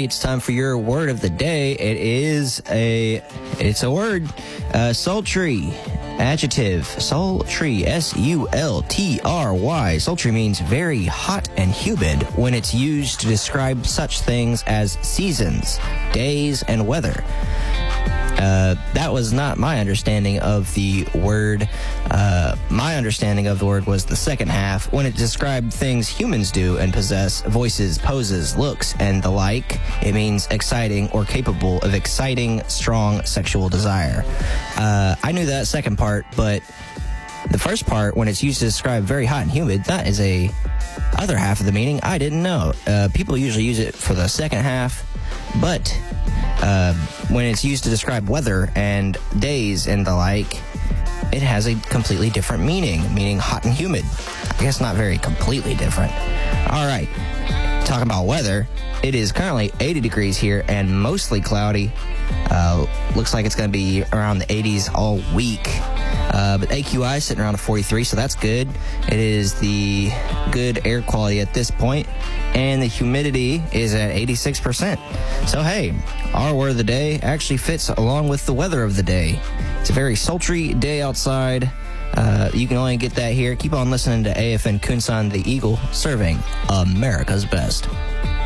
righty, it's time for your word of the day. It's a word, sultry. Adjective, sultry, S-U-L-T-R-Y. Sultry means very hot and humid when it's used to describe such things as seasons, days, and weather. That was not my understanding of the word. My understanding of the word was the second half, when it described things humans do and possess, voices, poses, looks, and the like. It means exciting or capable of exciting, strong sexual desire. I knew that second part, but the first part, when it's used to describe very hot and humid, that is a other half of the meaning I didn't know. People usually use it for the second half, but when it's used to describe weather and days and the like, it has a completely different meaning hot and humid. I guess not very completely different. All right, talking about weather, it is currently 80 degrees here and mostly cloudy. Looks like it's going to be around the 80s all week. But AQI is sitting around a 43, so that's good. It is the good air quality at this point, and the humidity is at 86%. So, hey, our word of the day actually fits along with the weather of the day. It's a very sultry day outside. You can only get that here. Keep on listening to AFN Kunsan the Eagle, serving America's best.